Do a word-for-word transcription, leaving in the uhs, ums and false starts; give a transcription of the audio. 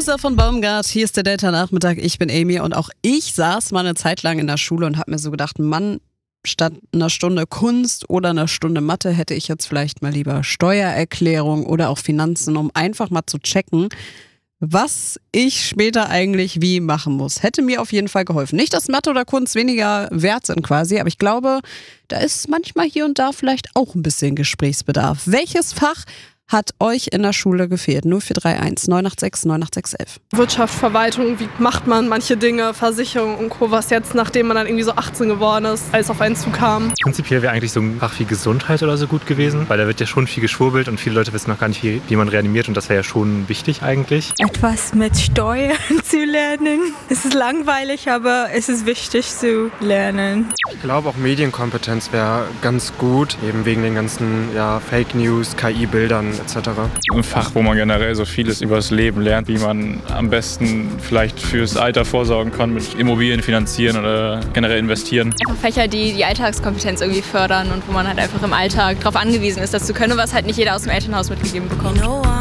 User von Baumgart, hier ist der Delta-Nachmittag, ich bin Amy und auch ich saß mal eine Zeit lang in der Schule und habe mir so gedacht, Mann, statt einer Stunde Kunst oder einer Stunde Mathe hätte ich jetzt vielleicht mal lieber Steuererklärung oder auch Finanzen, um einfach mal zu checken, was ich später eigentlich wie machen muss. Hätte mir auf jeden Fall geholfen. Nicht, dass Mathe oder Kunst weniger wert sind quasi, aber ich glaube, da ist manchmal hier und da vielleicht auch ein bisschen Gesprächsbedarf. Welches Fach hat euch in der Schule gefehlt? null vier drei eins neun acht sechs neun acht sechs elf. Wirtschaft, Verwaltung, wie macht man manche Dinge, Versicherung und Co., was jetzt, nachdem man dann irgendwie so achtzehn geworden ist, alles auf einen zukam. Prinzipiell wäre eigentlich so ein Fach wie Gesundheit oder so gut gewesen, weil da wird ja schon viel geschwurbelt und viele Leute wissen noch gar nicht, wie, wie man reanimiert und das wäre ja schon wichtig eigentlich. Etwas mit Steuern zu lernen. Es ist langweilig, aber es ist wichtig zu lernen. Ich glaube auch Medienkompetenz wäre ganz gut, eben wegen den ganzen ja, Fake News, K I-Bildern et cetera. Ein Fach, wo man generell so vieles über das Leben lernt, wie man am besten vielleicht fürs Alter vorsorgen kann, mit Immobilien finanzieren oder generell investieren. Einfach Fächer, die die Alltagskompetenz irgendwie fördern und wo man halt einfach im Alltag darauf angewiesen ist, das zu können, was halt nicht jeder aus dem Elternhaus mitgegeben bekommt.